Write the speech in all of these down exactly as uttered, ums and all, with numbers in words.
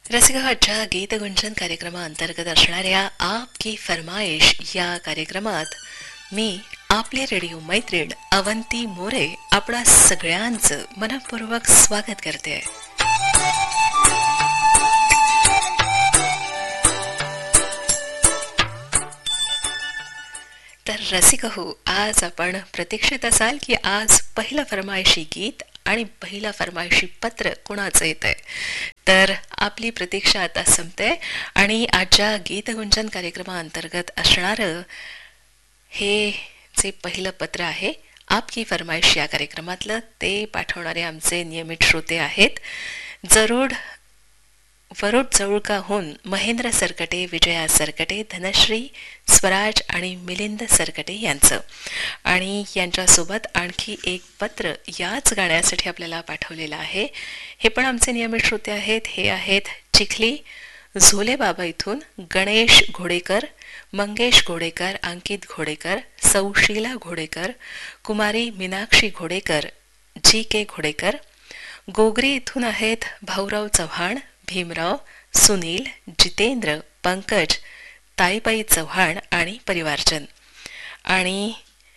रसिकाच्या गीतगुंजन कार्यक्रमाअंतर्गत असणाऱ्या आप की फरमाईश या कार्यक्रमात मी आपले रेडिओ मैत्रीण अवंती मोरे आपणा सगळ्यांचं मनपूर्वक स्वागत करते. तर रसिक हो, आज आपण प्रतीक्षेत असाल की आज पहिलं फरमाईशी गीत आणि पहिला फरमाईशी पत्र कुणाचं येतंय. तर आपली प्रतीक्षा आता संपते आणि आजच्या गीतगुंजन कार्यक्रमाअंतर्गत असणारं हे जे पहिलं पत्र आहे आपकी फरमाईश या कार्यक्रमातलं, ते पाठवणारे आमचे नियमित श्रोते आहेत जरूर वरोड जवळकाहून महेंद्र सरकटे, विजया सरकटे, धनश्री, स्वराज आणि मिलिंद सरकटे यांचं. आणि यांच्यासोबत आणखी एक पत्र याच गाण्यासाठी आपल्याला पाठवलेलं आहे. हे पण आमचे नियमित श्रोते आहेत. हे आहेत चिखली झोले बाबा इथून गणेश घोडेकर, मंगेश घोडेकर, अंकित घोडेकर, सौशीला घोडेकर, कुमारी मीनाक्षी घोडेकर, जी के घोडेकर. गोगरी इथून आहेत भाऊराव चव्हाण, भीमराव, सुनील, जितेंद्र, पंकज, ताईबाई चव्हाण आणि परिवारजन. आणि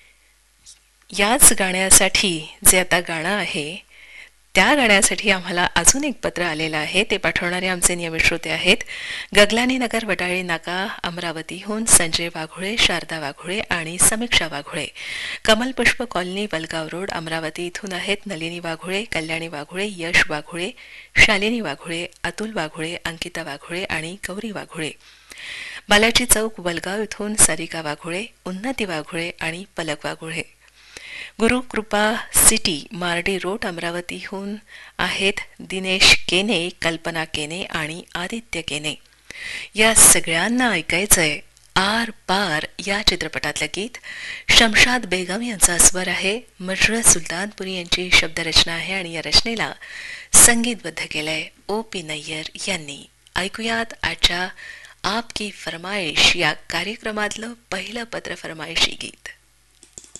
याच गाण्यासाठी जे आता गाणं आहे त्या गाण्यासाठी आम्हाला अजून एक पत्र आलेलं आहे. ते पाठवणारे आमचे नियमित श्रोते आहेत गगलानी नगर, वडाळी नाका, अमरावतीहून संजय वाघोळे, शारदा वाघोळे आणि समीक्षा वाघोळे. कमलपुष्प कॉलनी, वलगाव रोड, अमरावती इथून आहेत नलिनी वाघोळे, कल्याणी वाघोळे, यश वाघोळे, शालिनी वाघोळे, अतुल वाघोळे, अंकिता वाघोळे आणि गौरी वाघोळे. बालाजी चौक, वलगाव इथून सारिका वाघोळे, उन्नती वाघोळे आणि पलक वाघोळे. गुरुकृपा सिटी, मार्डी रोड, अमरावतीहून आहेत दिनेश केने, कल्पना केने आणि आदित्य केने. या सगळ्यांना ऐकायचंय आर पार या चित्रपटातलं गीत. शमशाद बेगम यांचा स्वर आहे, मजरत सुलतानपुरी यांची शब्दरचना आहे आणि या रचनेला संगीतबद्ध केलंय ओ पी नय्यर यांनी. ऐकूयात आजच्या आप की फरमाईश या कार्यक्रमातलं पहिलं पत्र फरमाईशी गीत.